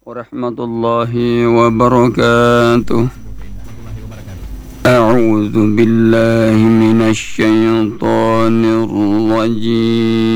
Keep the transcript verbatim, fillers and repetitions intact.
ورحمة الله وبركاته. أعوذ بالله من الشيطان الرجيم.